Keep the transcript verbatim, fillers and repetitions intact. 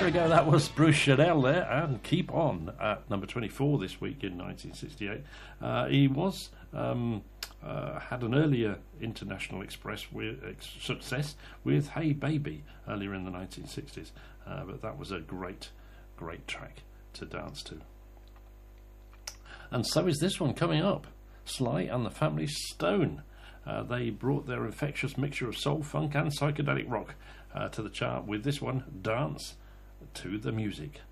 There we go, that was Bruce Chanel there, and Keep On at number twenty-four this week in nineteen sixty-eight. Uh, he was um, uh, had an earlier international express with, ex- success with Hey Baby earlier in the nineteen sixties, uh, but that was a great, great track to dance to. And so is this one coming up, Sly and the Family Stone. Uh, they brought their infectious mixture of soul, funk and psychedelic rock uh, to the chart with this one, Dance to the Music.